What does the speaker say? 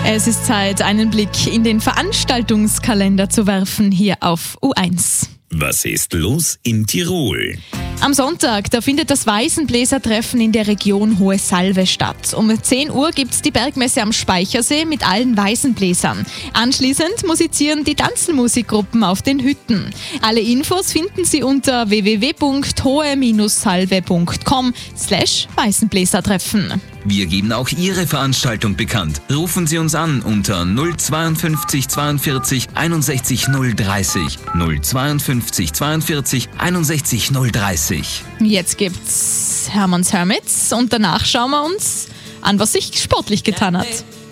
Es ist Zeit, einen Blick in den Veranstaltungskalender zu werfen hier auf U1. Was ist los in Tirol? Am Sonntag, da findet das Weißenbläsertreffen in der Region Hohe Salve statt. Um 10 Uhr gibt's die Bergmesse am Speichersee mit allen Weißenbläsern. Anschließend musizieren die Tanzelmusikgruppen auf den Hütten. Alle Infos finden Sie unter www.hohe-salve.com/Weißenbläsertreffen. Wir geben auch Ihre Veranstaltung bekannt. Rufen Sie uns an unter 052 42 61 030. 052 42 61 030. Jetzt gibt's Hermanns Hermits und danach schauen wir uns an, was sich sportlich getan hat.